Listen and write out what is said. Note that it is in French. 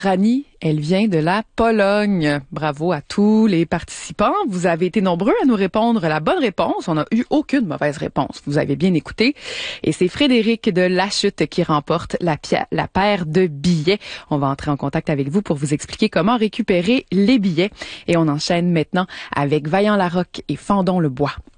Rani, elle vient de la Pologne. Bravo à tous les participants. Vous avez été nombreux à nous répondre la bonne réponse. On n'a eu aucune mauvaise réponse. Vous avez bien écouté. Et c'est Frédéric de Lachute qui remporte la paire de billets. On va entrer en contact avec vous pour vous expliquer comment récupérer les billets. Et on enchaîne maintenant avec Vaillant-Larocque et Fendon-le-Bois.